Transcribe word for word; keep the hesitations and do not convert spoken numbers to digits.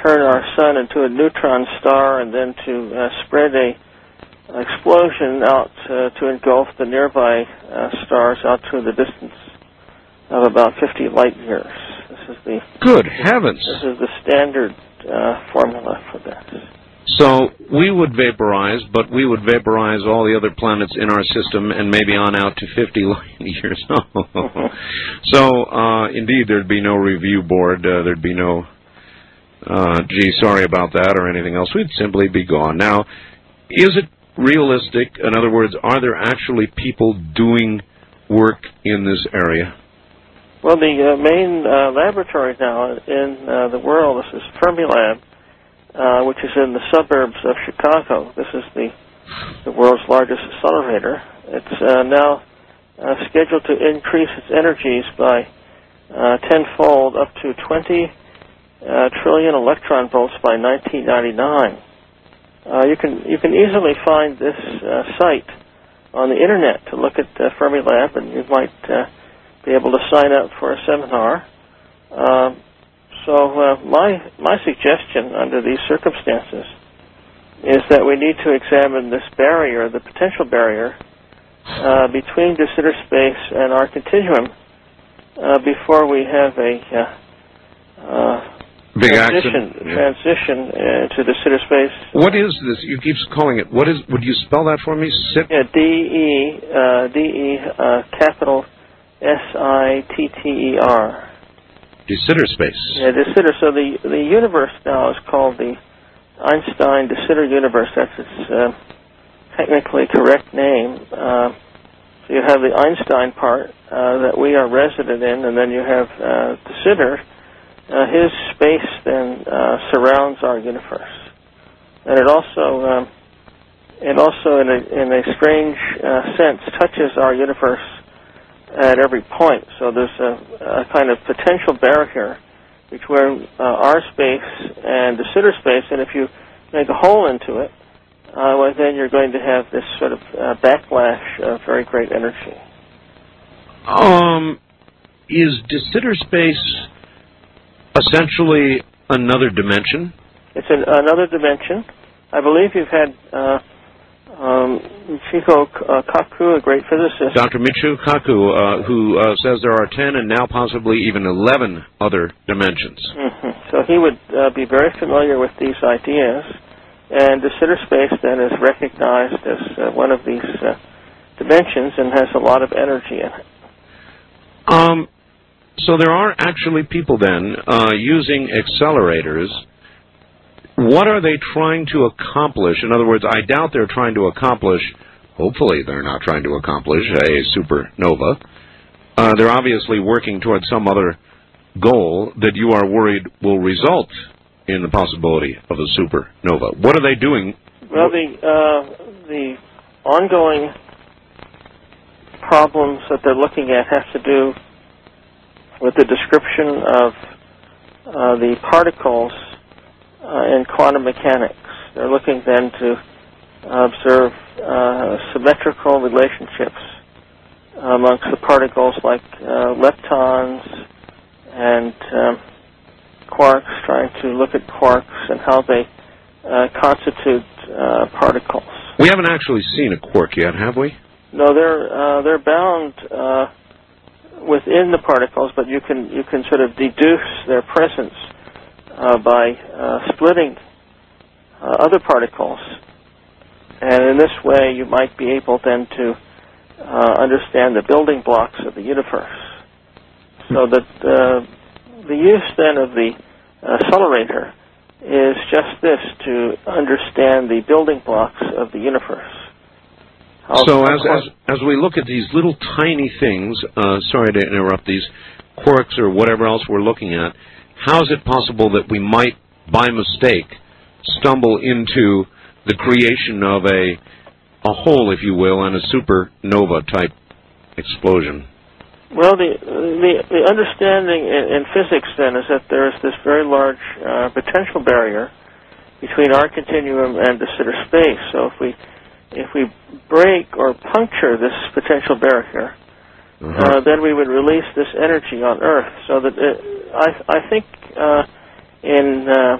turn our sun into a neutron star and then to uh, spread a explosion out uh, to engulf the nearby uh, stars out to the distance of about fifty light years. This is the good heavens. This is the standard uh, formula for this. So we would vaporize, but we would vaporize all the other planets in our system and maybe on out to fifty light years. So, uh, indeed, there'd be no review board. Uh, there'd be no, uh, gee, sorry about that or anything else. We'd simply be gone. Now, is it realistic? In other words, are there actually people doing work in this area? Well, the uh, main uh, laboratory now in uh, the world, this is Fermilab, uh, which is in the suburbs of Chicago. This is the the world's largest accelerator. It's uh, now uh, scheduled to increase its energies by uh, tenfold, up to twenty uh, trillion electron volts by nineteen ninety-nine. Uh, you can you can easily find this uh, site on the internet to look at uh, Fermilab, and you might uh, be able to sign up for a seminar. Uh, so uh, my my suggestion under these circumstances is that we need to examine this barrier, the potential barrier, uh, between de Sitter space and our continuum uh, before we have a uh, uh, Big transition, accident. Yeah. transition uh, to de Sitter space. What is this? You keep calling it. What is? Would you spell that for me? Sit. Yeah, D E uh, D E uh, capital S I T T E R. De Sitter space. Yeah, de Sitter. So the the universe now is called the Einstein de Sitter universe. That's its uh, technically correct name. Uh, so you have the Einstein part uh, that we are resident in, and then you have uh, de Sitter. Uh, his space then uh, surrounds our universe, and it also um, it also in a in a strange uh, sense touches our universe at every point. So there's a, a kind of potential barrier between uh, our space and de Sitter space, and if you make a hole into it, uh, well, then you're going to have this sort of uh, backlash of very great energy. Um, is de Sitter space essentially another dimension? It's an, another dimension. I believe you've had uh, um, Michio uh, Kaku, a great physicist. Doctor Michio Kaku, uh, who uh, says there are ten and now possibly even eleven other dimensions. Mm-hmm. So he would uh, be very familiar with these ideas, and de Sitter space then is recognized as uh, one of these uh, dimensions and has a lot of energy in it. Um. So there are actually people then uh, using accelerators. What are they trying to accomplish? In other words, I doubt they're trying to accomplish, hopefully they're not trying to accomplish a supernova. Uh, they're obviously working towards some other goal that you are worried will result in the possibility of a supernova. What are they doing? Well, the, uh, the ongoing problems that they're looking at have to do with the description of uh, the particles uh, in quantum mechanics. They're looking then to observe uh, symmetrical relationships amongst the particles like uh, leptons and um, quarks, trying to look at quarks and how they uh, constitute uh, particles. We haven't actually seen a quark yet, have we? No, they're uh, they're bound uh, within the particles, but you can you can sort of deduce their presence uh, by uh, splitting uh, other particles, and in this way you might be able then to uh, understand the building blocks of the universe. So that uh, the use then of the accelerator is just this, to understand the building blocks of the universe. How so as, as as we look at these little tiny things, uh, sorry to interrupt, these quarks or whatever else we're looking at, how is it possible that we might, by mistake, stumble into the creation of a a hole, if you will, and a supernova-type explosion? Well, the, the the understanding in, in physics, then, is that there is this very large uh, potential barrier between our continuum and de Sitter space. So if we if we break or puncture this potential barrier, uh-huh. uh, then we would release this energy on Earth. So that it, I I think uh, in uh,